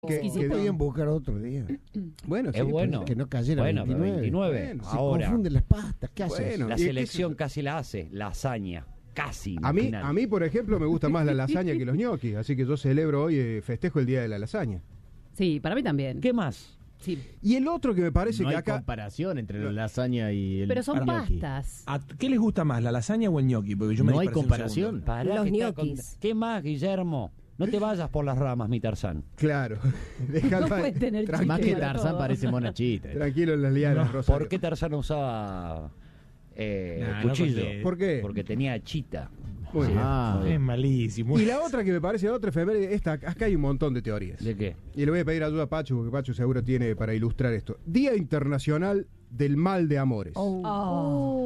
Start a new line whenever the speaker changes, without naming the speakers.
Que podían buscar otro día.
Bueno,
Es bueno.
Que no cayera
Bueno,
29.
29.
Bueno,
Se
Ahora,
confunden las pastas. ¿Qué haces?
Bueno.
la
¿y qué
selección
se-
casi la hace. Lasaña. Casi.
A
imagínate.
mí, por ejemplo, me gusta más la lasaña que los ñoquis, así que yo celebro hoy, festejo el Día de la Lasaña.
Sí, para mí también.
¿Qué más?
Sí.
Y el otro que me parece
No
que
hay
acá...
comparación entre la lasaña y el
Pero son
gnocchi.
pastas.
¿A qué les gusta más, la lasaña o el ñoqui? Porque yo me
No hay
dispersé un
comparación.
segundo.
Pará
Los
que está
ñoquis.
¿Qué más, Guillermo? No te vayas por las ramas, mi Tarzán.
Claro, dejalo
No
ahí,
puede tener
tranquilo,
Más que
Para
Tarzán
todo.
parece monachita.
tranquilo en las lianas, Rosario.
¿Por qué Tarzán usaba
Nah,
cuchillo?
no conté.
¿Por qué?
Porque tenía chita.
Muy bien.
Ah,
Es malísimo.
Y la otra que me parece otra efeméride, acá hay un montón de teorías.
¿De qué?
Y le voy a pedir ayuda a Pacho, porque Pacho seguro tiene para ilustrar esto. Día Internacional del Mal de Amores.
Oh.